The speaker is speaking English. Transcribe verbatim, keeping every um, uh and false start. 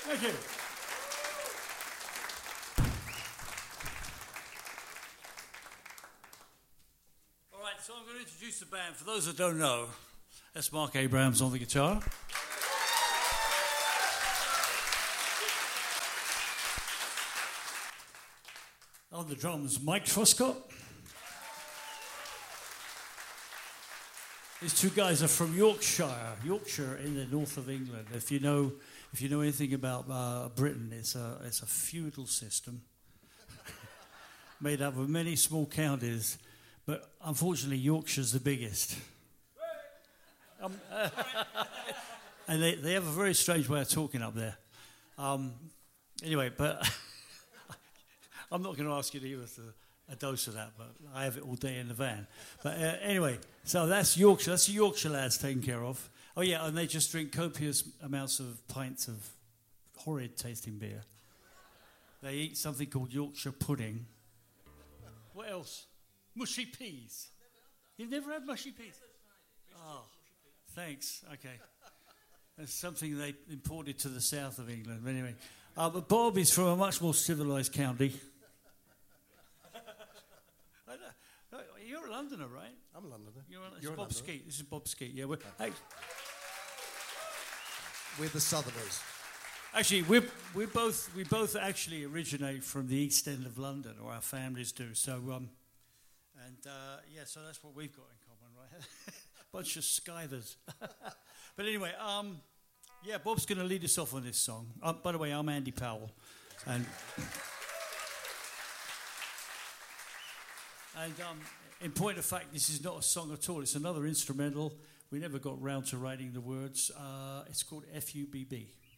Thank you. All right, so I'm going to introduce the band. For those that don't know, that's Mark Abrahams on the guitar. On the drums, Mike Truscott. These two guys are from Yorkshire, Yorkshire in the north of England. If you know, if you know anything about uh, Britain, it's a it's a feudal system made up of many small counties, but unfortunately Yorkshire's the biggest. Um, uh, and they they have a very strange way of talking up there. Um, anyway, but I'm not going to ask you to give us a. a dose of that, but I have it all day in the van. But uh, anyway, so that's Yorkshire. That's the Yorkshire lads taken care of. Oh yeah, and they just drink copious amounts of pints of horrid tasting beer. They eat something called Yorkshire pudding. What else? Mushy peas. You've never had mushy peas? Oh, thanks. Okay. That's something they imported to the south of England. But anyway, uh, but Bob is from a much more civilised county. You're a Londoner, right? I'm a Londoner. You're, a, You're Bob Londoner. Skeet. This is Bob Skeet. Yeah, we're, hey, We're the Southerners. actually, we we both we both actually originate from the East End of London, or our families do. So, um, and uh, yeah, so that's what we've got in common, right? Bunch of skivers. But anyway, um, yeah, Bob's going to lead us off on this song. Uh, by the way, I'm Andy Powell, and and um. In point of fact, this is not a song at all. It's another instrumental. We never got round to writing the words. Uh, it's called F U B B.